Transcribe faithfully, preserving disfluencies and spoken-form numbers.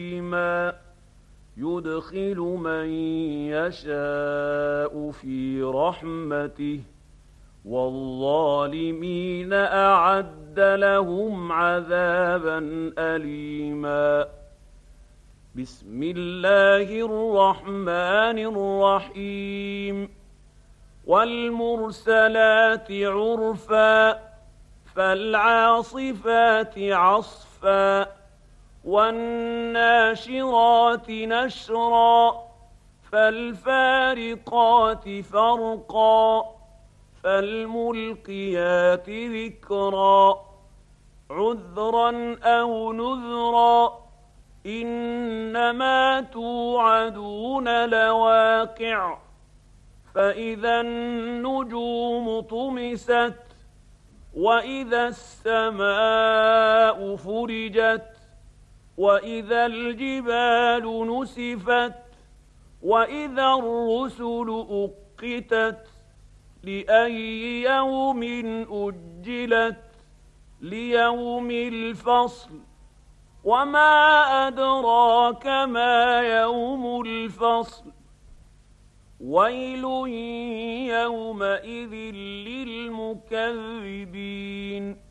أليما يدخل من يشاء في رحمته والظالمين أعد لهم عذابا أليما. بسم الله الرحمن الرحيم. والمرسلات عرفا فالعاصفات عصفا والناشرات نشرا فالفارقات فرقا فالملقيات ذكرا عذرا أو نذرا إنما توعدون لواقع فإذا النجوم طمست وإذا السماء فرجت وإذا الجبال نسفت وإذا الرسل أقتت لأي يوم أجلت ليوم الفصل وما أدراك ما يوم الفصل ويل يومئذ للمكذبين.